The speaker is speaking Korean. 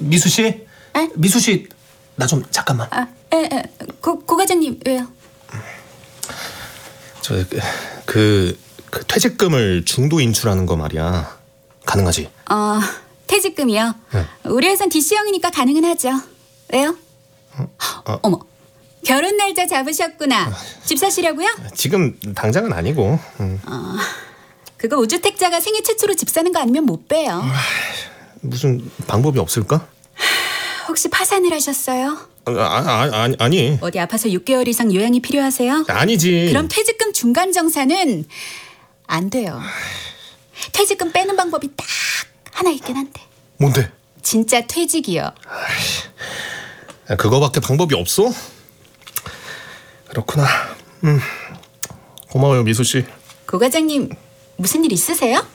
미수 씨? 에? 미수 씨, 나 좀 잠깐만. 고 과장님 왜요? 그 퇴직금을 중도 인출하는 거 말이야. 가능하지? 퇴직금이요? 네. 우리 회사는 DC형이니까 가능은 하죠. 왜요? 어머, 결혼 날짜 잡으셨구나. 집 사시려고요? 지금 당장은 아니고. 그거 우주택자가 생애 최초로 집 사는 거 아니면 못 빼요. 무슨 방법이 없을까? 혹시 파산을 하셨어요? 아니. 어디 아파서 6개월 이상 요양이 필요하세요? 아니지. 그럼 퇴직금 중간 정산은 안 돼요. 퇴직금 빼는 방법이 딱 하나 있긴 한데. 뭔데? 진짜 퇴직이요. 그거밖에 방법이 없어? 그렇구나. 고마워요, 미수 씨. 고 과장님 무슨 일 있으세요?